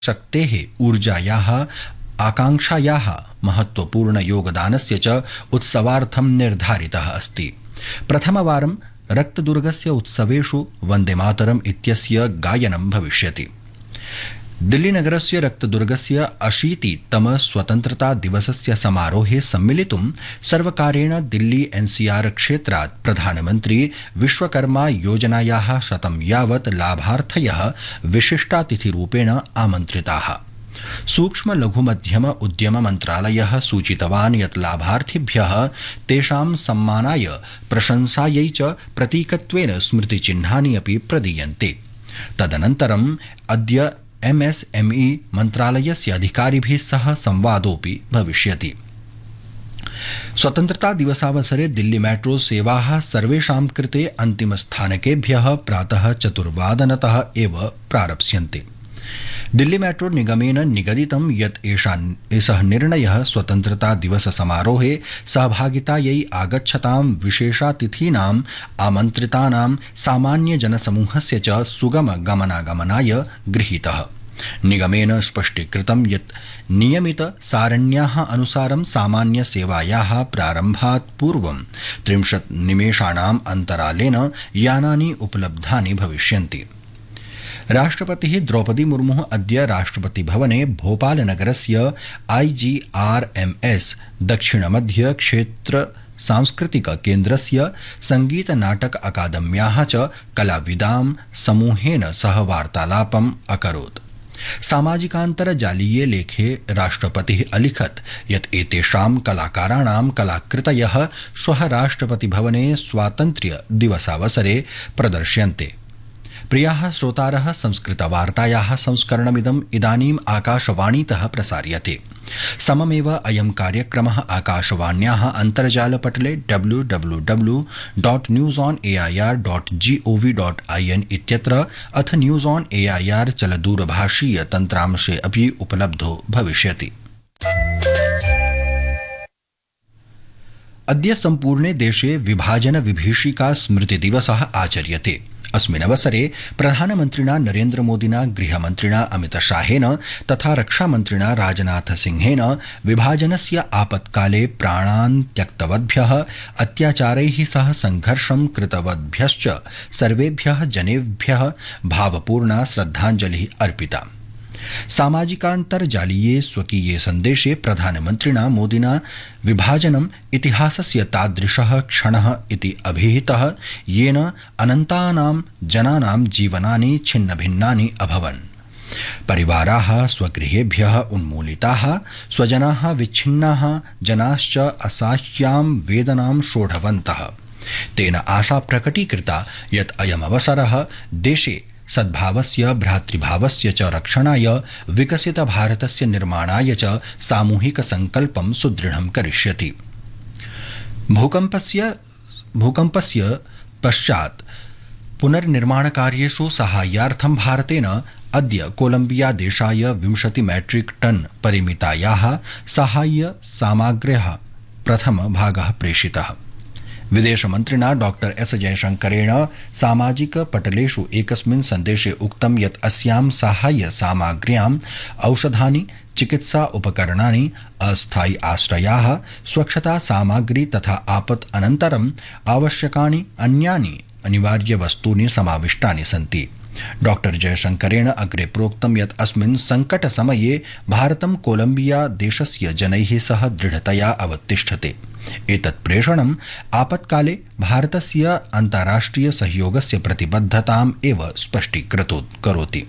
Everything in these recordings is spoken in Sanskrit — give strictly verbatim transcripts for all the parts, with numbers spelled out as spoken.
शक्तेः ऊर्जायाः आकांक्षायाः महत्वपूर्ण योगदानस्य च उत्सवार्थं निर्धारितः अस्ति। प्रथमवारं रक्तदुर्गस्य उत्सवेषु वन्दे मातरम् इत्यस्य गायनं भविष्यति। दिल्लीनगरस्य रक्तदुर्गस्य अशीतितम स्वतन्त्रता दिवसस्य समारोहे सम्मिलितुं सर्वकारेण दिल्ली एनसीआर क्षेत्रात् प्रधानमन्त्री विश्वकर्मा योजनायाः शतं यावत् लाभार्थयः विशिष्टातिथिरूपेण आमन्त्रिताः। सूक्ष्म लघु मध्यम उद्यम मन्त्रालयः सूचितवान् यत् लाभार्थिभ्यः तेषां सम्मानाय प्रशंसायै च प्रतीकत्वेन स्मृतिचिह्नानि अपि प्रदीयन्ते। तदनन्तरम् अद्य एमएसएमई मन्त्रालयस्य अधिकारिभिः सह संवादोऽपि भविष्यति। स्वतन्त्रता दिवसावसरे दिल्ली मेट्रो सेवाः सर्वेषां कृते अन्तिमस्थानकेभ्यः प्रातः चतुर्वादनतः एव प्रारप्स्यन्ते। दिल्ली मेट्रो निगमेन निगदितं यत् एषः निर्णयः स्वतन्त्रता दिवस समारोहे सहभागितायै आगच्छतां विशेषातिथीनाम् आमन्त्रितानां सामान्य जनसमूहस्य च सुगम गमनागमनाय गृहीतः। निगमेन स्पष्टीकृतं यत् नियमित सारण्याः अनुसारं सामान्य सेवायाः प्रारम्भात् पूर्वं त्रिंशत् निमेषाणाम् अन्तरालेन यानानि उपलब्धानि भविष्यन्ति। राष्ट्रपतिः द्रौपदी मुर्मुः अद्य राष्ट्रपतिभवने भोपालनगरस्य आईजीआरएमएस दक्षिणमध्य क्षेत्र सांस्कृतिक केन्द्रस्य संगीत नाटक अकादम्याः च कलाविदां समूहेन सह वार्तालापम् अकरोत्। सामाजिकान्तर्जालीये लेखे राष्ट्रपतिः अलिखत् यत् एतेषां कलाकाराणां कलाकृतयः श्वः राष्ट्रपतिभवने स्वातन्त्र्य दिवसावसरे प्रदर्श्यन्ते। प्रियाः श्रोतारः, संस्कृतवार्तायाः संस्करणमिदम् इदानीम् आकाशवाणीतः प्रसार्यते। सममेव अयं कार्यक्रमः आकाशवाण्याः अन्तर्जालपटले W W W dot news on A I R dot ji O V dot I N इत्यत्र अथ news on A I R चलदूरभाषीय तन्त्रांशे अपि उपलब्धो भविष्यति। अद्य सम्पूर्णे देशे विभाजन विभीषिका स्मृति दिवसः आचर्यते। अस्मिन् अवसरे प्रधानमन्त्रिणा नरेन्द्रमोदिना, गृहमन्त्रिणा अमितशाहेन तथा रक्षामन्त्रिणा राजनाथसिंहेन विभाजनस्य आपत्काले प्राणान् त्यक्तवद्भ्यः, अत्याचारैः सह संघर्षं कृतवद्भ्यश्च सर्वेभ्यः जनेभ्यः भावपूर्णा श्रद्धाञ्जलिः अर्पिता। सामाजिकान्तर्जालीये स्वकीये सन्देशे प्रधानमन्त्रिणा मोदिना विभाजनम् इतिहासस्य तादृशः क्षणः इति अभिहितः येन अनन्तानां जनानां जीवनानि छिन्नभिन्नानि अभवन्। परिवाराः स्वगृहेभ्यः उन्मूलिताः, स्वजनाः विच्छिन्नाः, जनाश्च असह्यां वेदनां सोढवन्तः। तेन आशा प्रकटीकृता यत् अयमवसरः देशे सद्भावस्य, भ्रातृभावस्य च रक्षणाय, विकसित भारतस्य निर्माणाय च सामूहिक संकल्पं सुदृढं करिष्यति। भूकम्पस्य भूकम्पस्य पश्चात् पुनर्निर्माणकार्येषु साहाय्यार्थं भारतेन अद्य कोलम्बिया देशाय विंशति मैट्रिक टन परिमितायाः साहाय्य सामग्र्याः प्रथमभागः प्रेषितः। विदेशमन्त्रिणा डॉक्टर एस जयशंकरेण सामाजिक पटलेषु एकस्मिन् सन्देशे उक्तं यत् अस्यां साहाय्य सामग्र्याम् औषधानि, चिकित्सा उपकरणानि, अस्थायी आश्रयाः, स्वच्छता सामग्री तथा आपत् अनन्तरम् आवश्यकानि अन्यानि अनिवार्य वस्तूनि समाविष्टानि सन्ति। डॉक्टर जयशंकरेण अग्रे प्रोक्तं यत् अस्मिन् संकट समये भारतं कोलम्बिया देशस्य जनैः सह दृढतया अवतिष्ठते। एतत् प्रेषणम् आपत्काले भारतस्य अन्ताराष्ट्रिय सहयोगस्य प्रतिबद्धताम् एव स्पष्टीकरोति।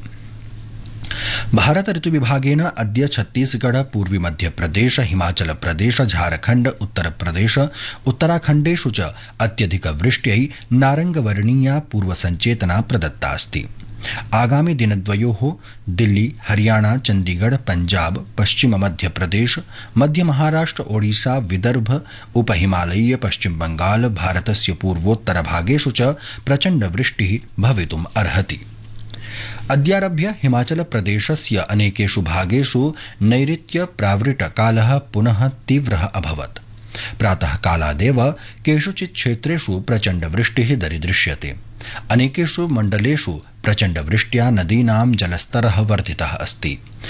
भारत ऋतुविभागेन अद्य छत्तीसगढ़, पूर्वी मध्यप्रदेश, हिमाचल प्रदेश, झारखंड, उत्तर प्रदेश, उत्तराखण्डेषु च अत्यधिकवृष्ट्यै नारंगवर्णीया पूर्वसञ्चेतना प्रदत्ता अस्ति। आगामी दिनद्वयोः दिल्ली, हरियाणा, चंडीगढ़, पंजाब, पश्चिम मध्य प्रदेश, मध्य महाराष्ट्र, ओडिशा, विदर्भ, उपहिमालयीय पश्चिम बंगाल, भारतस्य पूर्वोत्तर भागेषु च प्रचंड वृष्टिः भवितुम् अर्हति। अद्यारभ्य हिमाचल प्रदेशस्य अनेकेषु भागेषु नैऋत्य प्रावृट्कालः पुनः तीव्रः अभवत्। प्रातः कालादेव केषुचित् क्षेत्रेषु प्रचंड वृष्टिः दरीदृश्यते। अनेकेषु मण्डलेषु प्रचंड वृष्ट्या नदीनां जलस्तरः वर्धितः अस्ति।